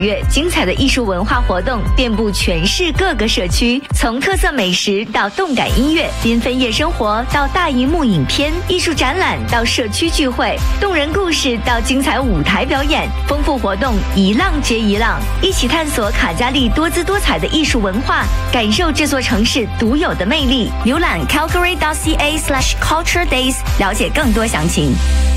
精彩的艺术文化活动遍布全市各个社区，从特色美食到动感音乐，缤纷夜生活到大荧幕影片，艺术展览到社区聚会，动人故事到精彩舞台表演，丰富活动一浪接一浪，一起探索卡加利多姿多彩的艺术文化，感受这座城市独有的魅力。浏览 calgary.ca/culture days， 了解更多详情。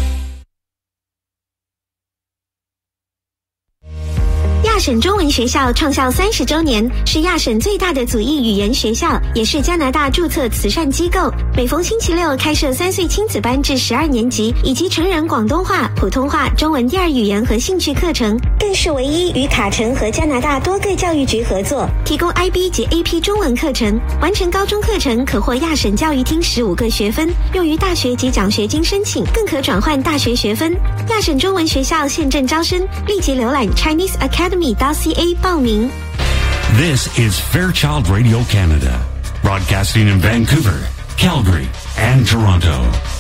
亚省中文学校创校30周年，是亚省最大的族裔语言学校，也是加拿大注册慈善机构。每逢星期六开设3岁亲子班至12年级，以及成人广东话、普通话、中文第二语言和兴趣课程，更是唯一与卡城和加拿大多个教育局合作，提供 IB 及 AP 中文课程。完成高中课程可获亚省教育厅15个学分，用于大学及奖学金申请，更可转换大学学分。亚省中文学校现正招生，立即浏览 Chinese Academy.ca 报名。 This is Fairchild Radio Canada, broadcasting in Vancouver, Calgary, and Toronto.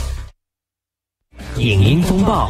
影音风暴。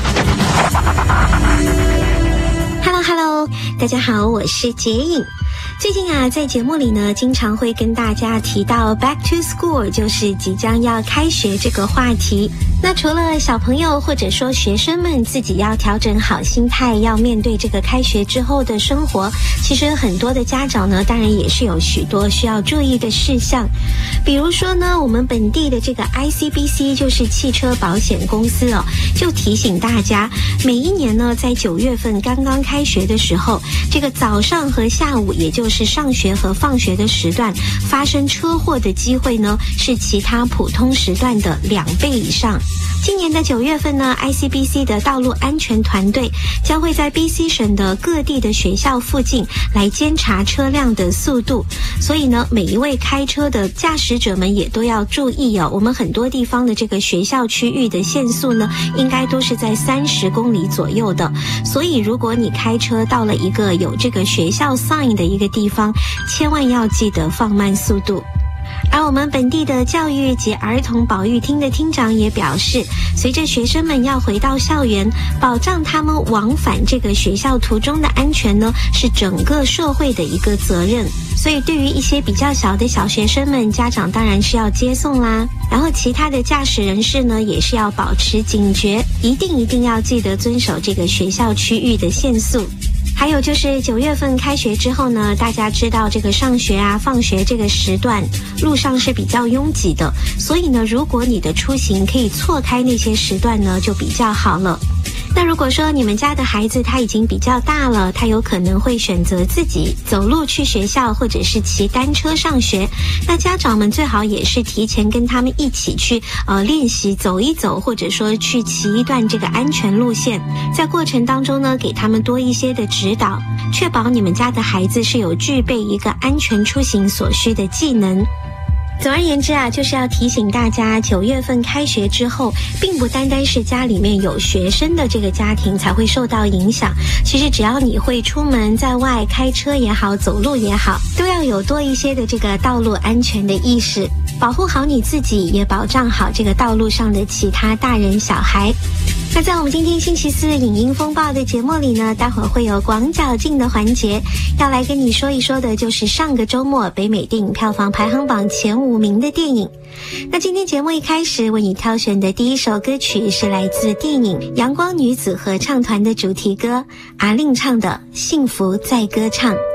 Hello， 大家好，我是洁影。最近啊，在节目里呢，经常会跟大家提到 Back to School， 就是即将要开学这个话题。那除了小朋友或者说学生们自己要调整好心态，要面对这个开学之后的生活，其实很多的家长呢，当然也是有许多需要注意的事项。比如说呢，我们本地的这个 ICBC 就是汽车保险公司哦，就提醒大家，每一年呢，在9月份刚刚开学的时候，这个早上和下午，也就是上学和放学的时段，发生车祸的机会呢，是其他普通时段的2倍以上。今年的9月份呢 ，ICBC 的道路安全团队将会在 BC 省的各地的学校附近来监察车辆的速度，所以呢，每一位开车的驾驶者们也都要注意哦。我们很多地方的这个学校区域的限速呢，应该都是在30公里左右的，所以如果你开车到了一个有这个学校 sign 的一个地方，千万要记得放慢速度。而我们本地的教育及儿童保育厅的厅长也表示，随着学生们要回到校园，保障他们往返这个学校途中的安全呢，是整个社会的一个责任。所以对于一些比较小的小学生们，家长当然是要接送啦，然后其他的驾驶人士呢，也是要保持警觉，一定要记得遵守这个学校区域的限速。还有就是9月份开学之后呢，大家知道这个上学啊、放学这个时段路上是比较拥挤的，所以呢，如果你的出行可以错开那些时段呢，就比较好了。那如果说你们家的孩子他已经比较大了，他有可能会选择自己走路去学校，或者是骑单车上学，那家长们最好也是提前跟他们一起去练习走一走，或者说去骑一段这个安全路线，在过程当中呢，给他们多一些的指导，确保你们家的孩子是有具备一个安全出行所需的技能。总而言之啊，就是要提醒大家，9月份开学之后，并不单单是家里面有学生的这个家庭才会受到影响，其实只要你会出门在外开车也好，走路也好，都要有多一些的这个道路安全的意识，保护好你自己，也保障好这个道路上的其他大人小孩。那在我们今天星期四影音风暴的节目里呢，待会儿会有广角镜的环节，要来跟你说一说的就是上个周末北美电影票房排行榜前5名的电影。那今天节目一开始为你挑选的第一首歌曲是来自电影《阳光女子合唱团》的主题歌，阿令唱的《幸福在歌唱》。